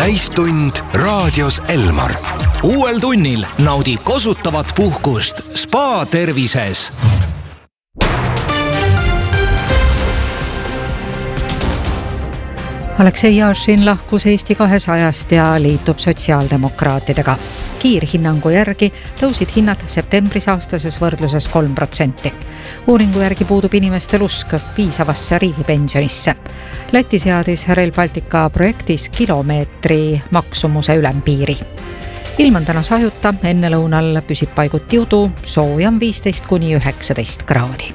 Täistund raadios Elmar. Uuel tunnil naudi kosutavat puhkust Spa Tervises. Aleksei Jašin lahkus Eesti 200-st ja liitub sotsiaaldemokraatidega. Kiirhinnangu järgi tõusid hinnad septembris aastases võrdluses 3%. Uuringu järgi puudub inimestel usk piisavasse riigipensionisse. Läti seadis Rail Baltica projektis kilomeetri maksumuse ülempiiri. Ilm on täna sajuta, enne lõunal püsib paiguti udu, soojam 15–19 kraadi.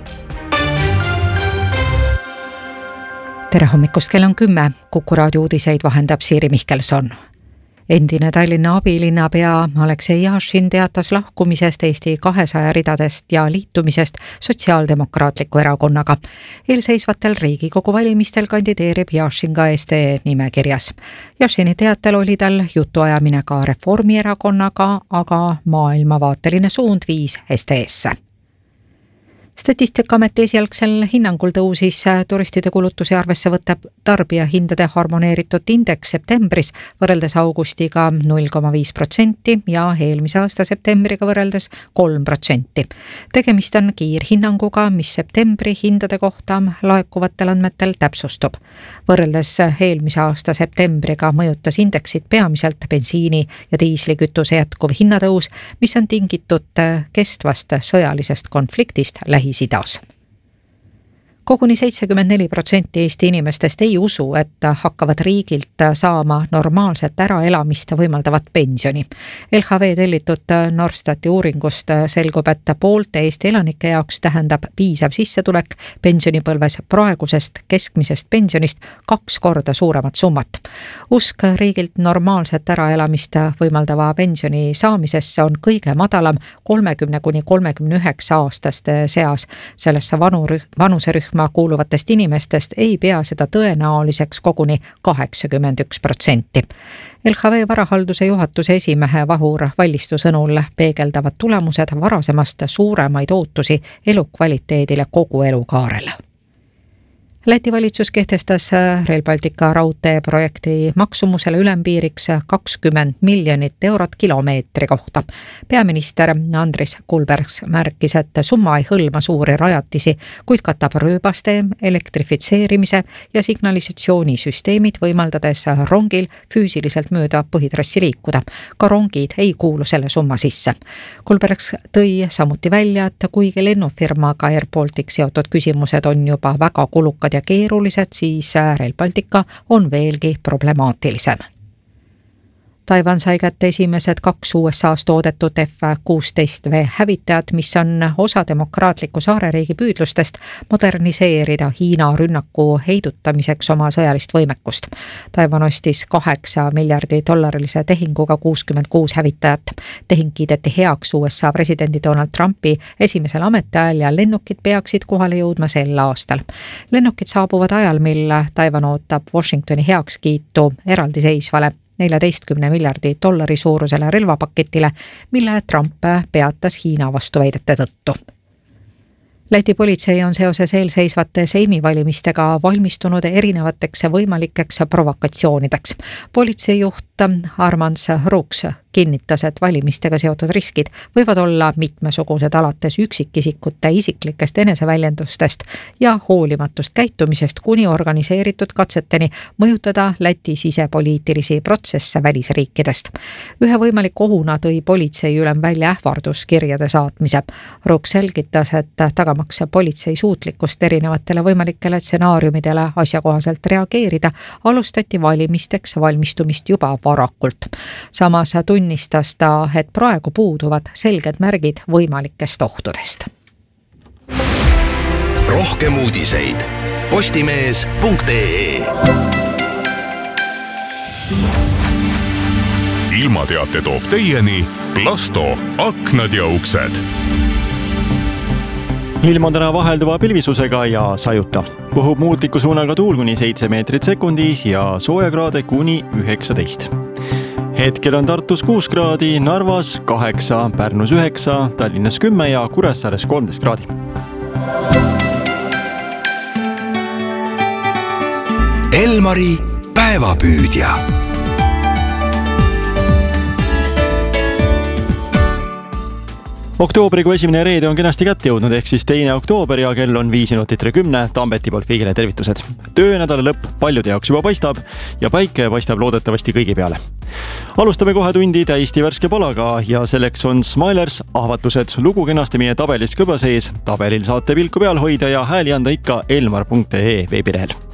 Tere hommikust, kell on 10. Kuku raadio uudiseid vahendab Siiri Mihkelson. Endine Tallinna abilinnapea Aleksei Jašin teatas lahkumisest Eesti 200 ridadest ja liitumisest Sotsiaaldemokraatliku erakonnaga. Eelseisvatel Riigikogu valimistel kandideerib Jašin ka SD nimekirjas. Jašini teatel oli tal jutuajamine ka Reformierakonnaga, aga maailmavaateline suund viis SD-sse. Statistikaameti esialgsel hinnangul tõusis turistide kulutusi arvesse võtab tarbijahindade harmoneeritud indeks septembris võrreldes augustiga 0,5% ja eelmise aasta septembriga võrreldes 3%. Tegemist on kiirhinnanguga, mis septembri hindade kohta laekuvatel andmetel täpsustub. Võrreldes eelmise aasta septembriga mõjutas indeksit peamiselt bensiini ja diislikütuse jätkuv hinnatõus, mis on tingitud kestvast sõjalisest konfliktist Lähis-Idas. Koguni 74% Eesti inimestest ei usu, et hakkavad riigilt saama normaalset äraelamist võimaldavat pensioni. LHV tellitud Norstati uuringust selgub, et poolte Eesti elanike jaoks tähendab piisav sissetulek pensionipõlves praegusest keskmisest pensionist 2 korda suuremat summat. Usk riigilt normaalset äraelamist võimaldava pensioni saamisesse on kõige madalam 30–39 aastaste seas. Sellesse vanuserühma kuuluvatest inimestest ei pea seda tõenäoliseks koguni 81%. LHV varahalduse juhatuse esimehe Vahur Vallistu sõnul peegeldavad tulemused varasemast suuremaid ootusi elukvaliteedile kogu elukaarel. Läti valitsus kehtestas Rail Baltica raudteeprojekti maksumusele ülempiiriks 20 miljonit eurot kilomeetri kohta. Peaminister Andris Kulbergs märkis, et summa ei hõlma suuri rajatisi, kuid katab rööbastee, elektrifitseerimise ja signalisatsioonisüsteemid, võimaldades rongil füüsiliselt mööda põhitrassi liikuda. Ka rongid ei kuulu selle summa sisse. Kulbergs tõi samuti välja, et kuigi lennufirmaga Air Baltic seotud küsimused on juba väga kulukad ja keerulised, siis Rail Baltica on veelgi problemaatilisem. Taiwan sai kätte esimesed 2 USA's toodetud F-16V hävitajad, mis on osa demokraatliku saareriigi püüdlustest moderniseerida Hiina rünnaku heidutamiseks oma sõjalist võimekust. Taiwan ostis $8 miljardi tehinguga 66 hävitajat. Tehing kiideti heaks USA presidendi Donald Trumpi esimesel ametiajal ja lennukid peaksid kohale jõudma sel aastal. Lennukid saabuvad ajal, mil Taiwan ootab Washingtoni heakskiitu eraldiseisvale $14 miljardi suurusele relvapaketile, mille Trump peatas Hiina vastuväidete tõttu. Läti politsei on seoses eelseisvate Seimi valimistega valmistunud erinevateks võimalikeks provokatsioonideks. Politseijuht Armand Ruks kinnitas, et valimistega seotud riskid võivad olla mitmesugused alates üksikisikute isiklikest eneseväljendustest ja hoolimatust käitumisest kuni organiseeritud katseteni mõjutada Läti sisepoliitilisi protsesse välisriikidest. Ühe võimaliku ohuna tõi politsei ülem välja ähvarduskirjade saatmise. Ruks selgitas, et tagamaks politsei suutlikkust erinevatele võimalikele stsenaariumidele asjakohaselt reageerida, alustati valimisteks valmistumist juba varakult. Samas tunnistas ta, et praegu puuduvad selged märgid võimalikest ohtudest. Rohkem uudiseid postimees.ee. Ilmateate toob teieni Plasto aknad ja uksed. Ilm on täna vahelduva pilvisusega ja sajuta. Puhub muutliku suunaga tuul kuni 7 meetrit sekundis ja soojakraade kuni 19. Hetkel on Tartus 6 kraadi, Narvas 8, Pärnus 9, Tallinnas 10 ja Kuressaares 13 kraadi. Elmari päevapüüdja. Oktoobrikuu esimene reede on kenasti kätte jõudnud, ehk siis 2. oktoober ja kell on 5:10. Tambeti poolt kõigile tervitused. Töönädala lõpp paljude jaoks juba paistab ja päike paistab loodetavasti kõigi peale. Alustame kohe tundi täiesti värske palaga ja selleks on Smilers ahvatused. Lugu kenasti meie tabelis kõba sees. Tabelil saate pilku peal hoida ja hääli anda ikka elmar.ee veebilehel.